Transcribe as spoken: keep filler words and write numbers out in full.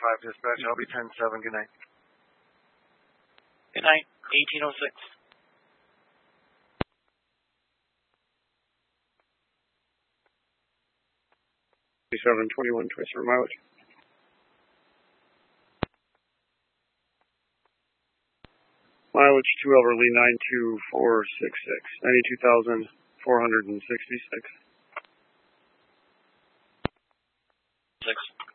five dispatch. I'll be ten seven. Good night. Good night. eighteen oh six. seven twenty-one, transfer mileage. Mileage to Elverly nine two four six six, ninety-two thousand four hundred sixty-six. Six.